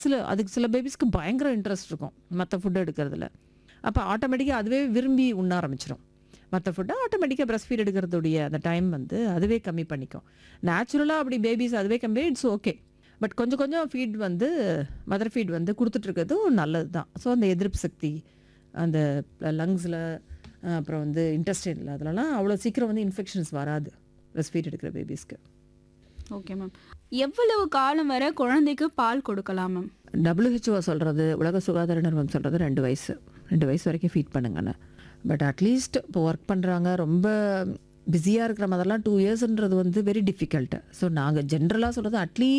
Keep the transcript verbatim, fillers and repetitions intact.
சில அதுக்கு சில பேபிஸ்க்கு பயங்கர இன்ட்ரெஸ்ட் இருக்கும் மற்ற ஃபுட் எடுக்கிறதுல. அப்போ ஆட்டோமேட்டிக்காக அதுவே விரும்பி உண்ண ஆரம்பிச்சிடும். மற்ற ஃபுட்டை ஆட்டோமேட்டிக்காக பிரஸ்ட் ஃபீட் எடுக்கிறதுடைய அந்த டைம் வந்து அதுவே கம்மி பண்ணிக்கும். நேச்சுரலாக அப்படி பேபிஸ் அதுவே கம்மி இட்ஸ் ஓகே. பட் கொஞ்சம் கொஞ்சம் ஃபீட் வந்து மதர் ஃபீட் வந்து கொடுத்துட்ருக்கிறதும் நல்லது தான். ஸோ அந்த எதிர்ப்பு சக்தி அந்த லங்ஸில் அப்புறம் வந்து இன்டெஸ்டைனில் அதிலலாம் அவ்வளோ சீக்கிரம் வந்து இன்ஃபெக்ஷன்ஸ் வராது பிரஸ்ட் ஃபீட் எடுக்கிற பேபிஸ்க்கு. Okay ma'am. எவ்வளவு காலம் வரை குழந்தைக்கு பால் கொடுக்கலாம் மேம்? டபிள்யூஹெச்ஓ சொல்கிறது, உலக சுகாதார நிறுவனம் சொல்கிறது ரெண்டு வயசு ரெண்டு வயசு வரைக்கும் ஃபீட் பண்ணுங்கன்னு. பட் அட்லீஸ்ட் இப்போ ஒர்க் பண்ணுறாங்க, ரொம்ப பிஸியாக இருக்கிற மாதிரிலாம் டூ இயர்ஸ்ன்றது வந்து வெரி டிஃபிகல்ட்டு. ஸோ நாங்கள் ஜென்ரலாக சொல்கிறது அட்லீஸ்ட்